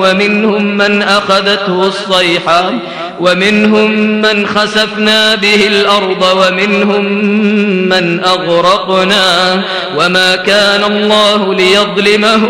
ومنهم من أخذته الصيحة ومنهم من خسفنا به الأرض ومنهم من أغرقنا وما كان الله ليظلمهم